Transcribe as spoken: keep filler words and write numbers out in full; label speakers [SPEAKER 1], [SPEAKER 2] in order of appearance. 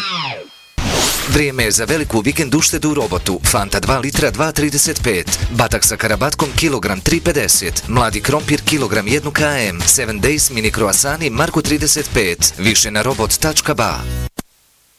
[SPEAKER 1] Vrijeme je za veliku vikend uštedu u Robotu. Fanta dva litra dva trideset pet, batak sa karabatkom kilogram tri pedeset, mladi krompir kilogram jedan kilogram, sedam days mini kroasani Marko trideset pet. Više na robot tačka ba.